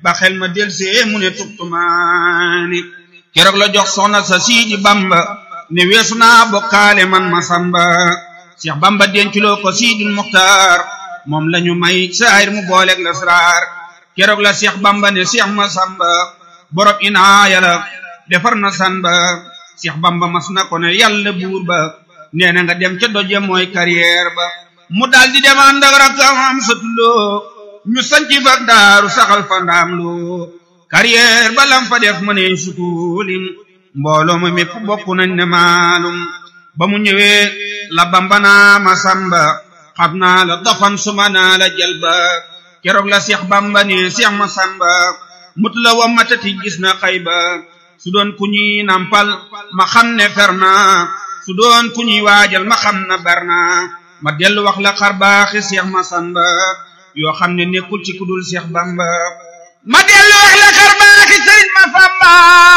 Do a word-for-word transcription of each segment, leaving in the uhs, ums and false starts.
ba xel ma del see mu ne tubtumaani keroog la jox soxna sa Sidi Bamba ne weesu naa bokkaale man ma samba Cheikh Bamba denculoo ko Sidil Muxtaar moom lañu may saayir mu booleeg lasraar keroog la Cheikh Bamba ne Cheikh ma samba borom inaaya la defar na san ba Cheikh Bamba mas na ko ne yàlla buur ba nee na nga dem ca doje mooy carrière ba mu daal di dem ànd ak rakkam am satuloo ñu sanci fa daaru saxal fa ndaam loo carrière ba lam fa def mëne sutulim mbooloo ma mépp bokk nañ ne maalum ba mu ñëwee la Bamba naa ma samba xam naa la dafan suma naa la jalba keroog la Cheikh Bamba ne Cheikh ma samba mut la wa matati gis na xayba su doon ku ñuy nampal ma xam ne fer na su doon ku ñuy waajal ma xam na bar na ma dellu wax la xar baaxi Cheikh ma samba yoo xam ne nekkul ci kudul Cheikh Bamba ma dellu wax la xar baaxi Sëriñ ma samba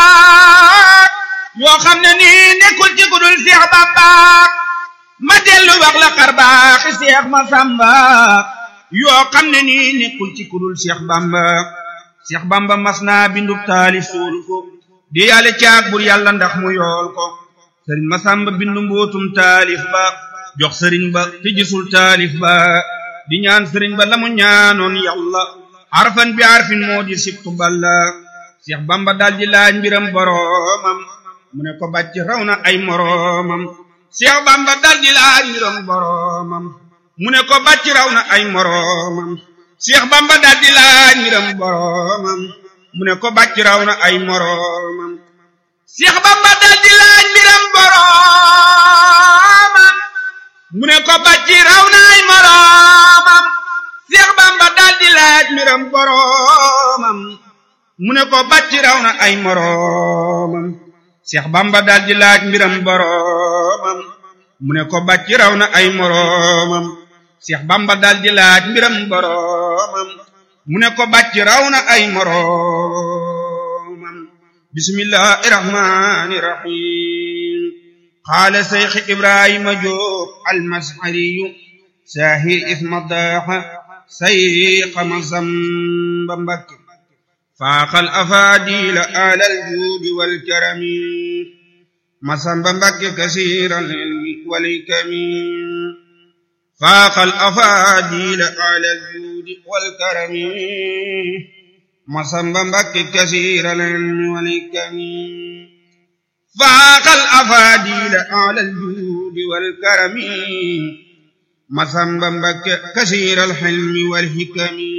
yoo xam ne nii nekkul ci kudul Cheikh Bamba ma dellu wax la xar baaxi Cheikh ma samba yoo xam ne nii nekkul ci kudul Cheikh Bamba Cheikh Bamba mas naa bindub taalif suul ko di yàlla caag bur yàlla ndax mu yool ko Sëriñ Masamba bindu mbootum taalif ba jox sëriñ ba te gisul taalif ba di ñaan sëriñ ba la mu ñaanoon yàlla harfan bi harfin moo di sibtu balla Cheikh Bamba daal di laaj mbiram boroomam mu ne ko bàcc raw na ay moroomam Cheikh Bamba daal di laaj mbiram boroomam mu ne ko bàcc raw na ay moroomam Cheikh Bamba daal di laaj mbiram boroomam mu ne ko bàcc raw na ay moroomam Cheikh Bamba daal di laaj mbiram boroomam mu ne ko bàcc raw na ay moroomam Cheikh Bamba daal di laaj mbiram boroomam mu ne ko bàcc raw na ay moroomam Cheikh Bamba daal di laaj mbiram boroomam mu ne ko bàcc raw na ay moroomam Cheikh Bamba daal di laaj mbiram boroomam mu ne ko bàcc raw na ay moroomam bismillahi rahmani rahim qaala Seex Ibrahima Jóob almashariyu saahir isma daaxa sayqa Masamba Mbakke faaqal afaadila alal juudi wal karami Masamba Mbakke kasiiral ilmi wal hikami faaqal afaadila alal juudi wal karami Masamba Mbakke kasiiral ilmi wal hikami faaqal afaadila alal juudi wal karami Masamba Mbakke kasiiral ilmi wal hikami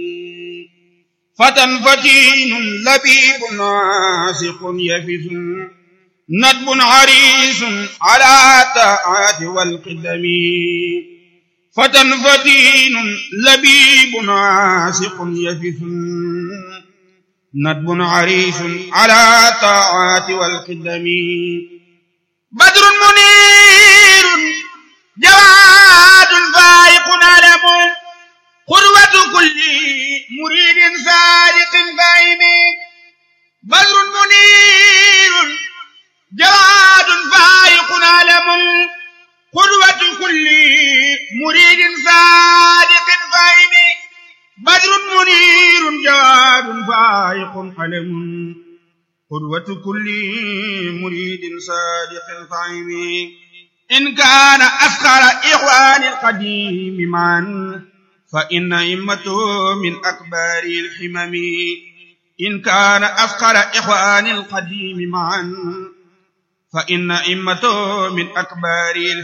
fatan fatinun labibun aasiqun yafisun nadbun harisun ala taati wal qidami fatan fatinun labibun aasiqun yafisun nadbun harisun ala taati wal qidami badrun munirun jawaadun faayiqun alamun qurwatu kulli muridin saadiqin faahimi badrun munirun jawaadun faayiqun alamun qurwatu kulli muridin saadiqin faahimi badrun munirun jawaadun faayiqun alamun qurwatu kulli muridin saadiqin faahimi in kaana afqara ixwaani alqadimi man fa inna immatu min akbari alhimami in kaana afqara ixwaani alqadimi man fa inna immatu min akbari